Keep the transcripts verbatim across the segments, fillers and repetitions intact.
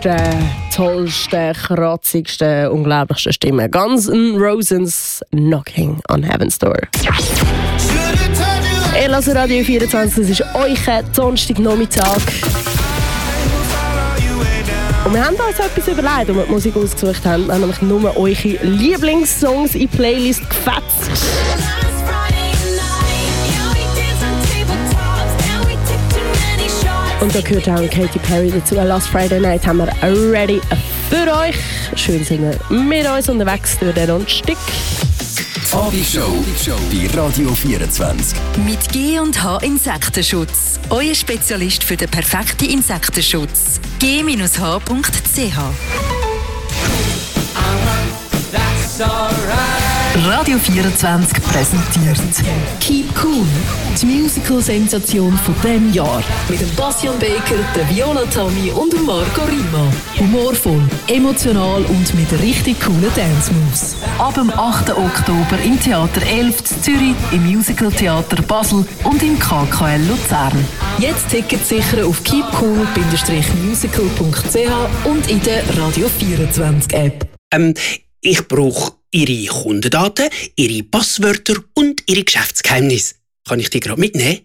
besten, tollsten, kratzigsten, unglaublichsten Stimmen. Guns N' Roses, Knocking on Heaven's Door. Ihr hört Radio vierundzwanzig, das ist euer Donnerstagnachmittag. Und wir haben uns etwas überlegt, als wir die Musik ausgesucht haben. Wir haben nämlich nur eure Lieblingssongs in die Playlist gefetzt. Und da gehört auch Katy Perry dazu. Last Friday Night haben wir ready für euch. Schön sind wir mit uns unterwegs durch den Rundstück. Abishow bei Radio vierundzwanzig. Mit G und H Insektenschutz. Euer Spezialist für den perfekten Insektenschutz. G H punkt C H. Radio vierundzwanzig präsentiert Keep Cool, die Musical-Sensation von diesem Jahr. Mit dem Bastian Baker, der Viola Tammy und dem Marco Rima. Humorvoll, emotional und mit richtig coolen Dance-Moves. Ab dem achten Oktober im Theater elf in Zürich, im Musical-Theater Basel und im K K L Luzern. Jetzt Tickets sichern auf keepcool musical punkt c h und in der Radio vierundzwanzig App. Ähm, ich brauche Ihre Kundendaten, Ihre Passwörter und Ihre Geschäftsgeheimnisse. Kann ich die gerade mitnehmen?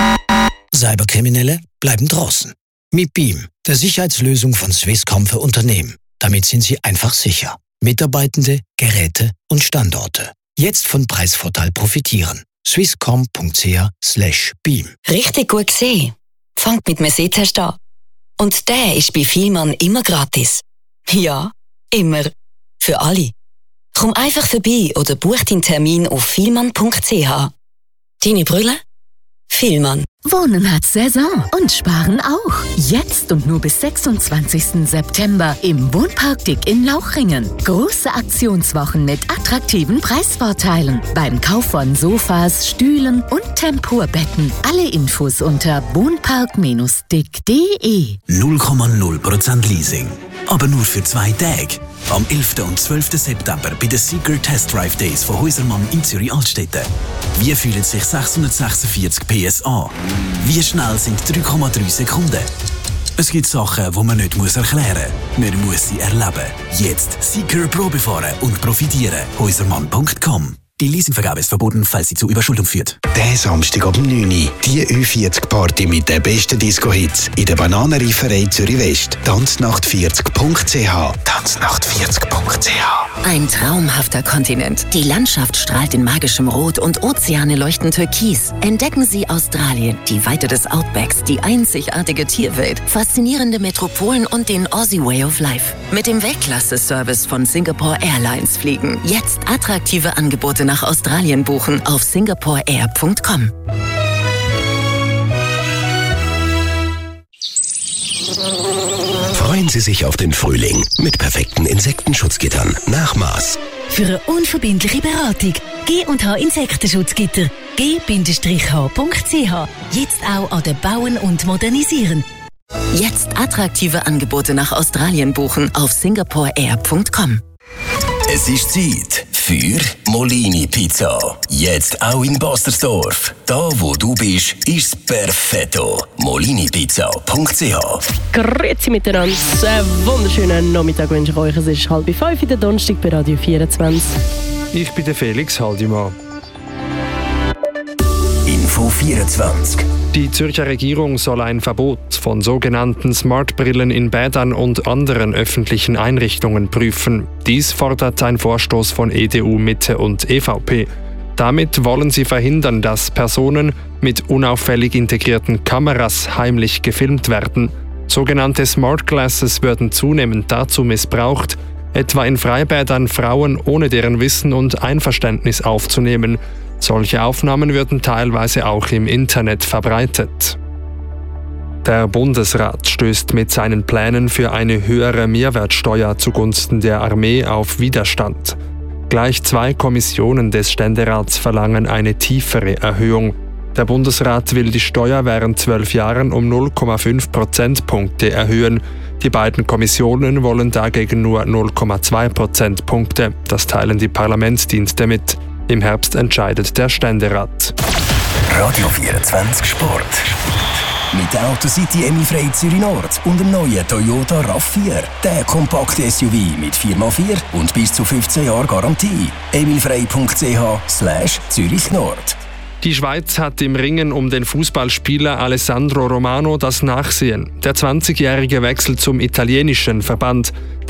Cyberkriminelle bleiben draußen. Mit Beam, der Sicherheitslösung von Swisscom für Unternehmen. Damit sind sie einfach sicher. Mitarbeitende, Geräte und Standorte. Jetzt von Preisvorteil profitieren. swisscom punkt c h slash beam. Richtig gut gesehen. Fangt mit einem Sehtest an. Und der ist bei Vielmann immer gratis. Ja, immer. Für alle. Komm einfach vorbei oder buch deinen Termin auf vielmann punkt c h. Deine Brille? Vielmann. Wohnen hat Saison und Sparen auch. Jetzt und nur bis sechsundzwanzigsten September im Wohnpark Dick in Lauchringen. Große Aktionswochen mit attraktiven Preisvorteilen. Beim Kauf von Sofas, Stühlen und Tempurbetten. Alle Infos unter wohnpark dick punkt d e. null Komma null Prozent Leasing. Aber nur für zwei Tage. Am elften und zwölften September bei den Seeker Test Drive Days von Häusermann in Zürich-Altstetten. Wie fühlen sich sechshundertsechsundvierzig P S an? Wie schnell sind drei Komma drei Sekunden? Es gibt Sachen, die man nicht muss erklären muss. Man muss sie erleben. Jetzt Seeker Probe fahren und profitieren. häusermann punkt com. Die Leasingvergabe ist verboten, falls sie zu Überschuldung führt. Der Samstag ab neun Uhr. Die Ü vierzig Party mit den besten Disco-Hits in der Bananenreiferei Zürich West. tanznacht vierzig punkt c h. tanznacht vierzig punkt c h. Ein traumhafter Kontinent. Die Landschaft strahlt in magischem Rot und Ozeane leuchten türkis. Entdecken Sie Australien, die Weite des Outbacks, die einzigartige Tierwelt, faszinierende Metropolen und den Aussie Way of Life. Mit dem Weltklasse-Service von Singapore Airlines fliegen. Jetzt attraktive Angebote nach Australien buchen auf singapore air punkt com. Freuen Sie sich auf den Frühling mit perfekten Insektenschutzgittern nach Maß. Für eine unverbindliche Beratung G und H Insektenschutzgitter. G H punkt c h. Jetzt auch an den Bauen und Modernisieren. Jetzt attraktive Angebote nach Australien buchen auf singapore air punkt com. Es ist Zeit für Molini Pizza. Jetzt auch in Bastersdorf. Da, wo du bist, ist perfetto. molini pizza punkt c h. Grüezi miteinander. Einen wunderschönen Nachmittag wünsche ich euch. Es ist halb fünf in der Donnerstag bei Radio vierundzwanzig. Ich bin der Felix Haldimann. Info vierundzwanzig. Die Zürcher Regierung soll ein Verbot von sogenannten Smartbrillen in Bädern und anderen öffentlichen Einrichtungen prüfen. Dies fordert ein Vorstoß von E D U, Mitte und E V P. Damit wollen sie verhindern, dass Personen mit unauffällig integrierten Kameras heimlich gefilmt werden. Sogenannte Smart Glasses würden zunehmend dazu missbraucht, etwa in Freibädern Frauen ohne deren Wissen und Einverständnis aufzunehmen. Solche Aufnahmen würden teilweise auch im Internet verbreitet. Der Bundesrat stößt mit seinen Plänen für eine höhere Mehrwertsteuer zugunsten der Armee auf Widerstand. Gleich zwei Kommissionen des Ständerats verlangen eine tiefere Erhöhung. Der Bundesrat will die Steuer während zwölf Jahren um null Komma fünf Prozentpunkte erhöhen. Die beiden Kommissionen wollen dagegen nur null Komma zwei Prozentpunkte. Das teilen die Parlamentsdienste mit. Im Herbst entscheidet der Ständerat. Radio vierundzwanzig Sport. Mit der Autocity Emilfrei Zürich Nord und dem neuen Toyota RAV vier. Der kompakte S U V mit vier mal vier und bis zu fünfzehn Jahren Garantie. emilfrei punkt c h slash Zürich Nord. Die Schweiz hat im Ringen um den Fußballspieler Alessandro Romano das Nachsehen. Der zwanzigjährige wechselt zum italienischen Verband.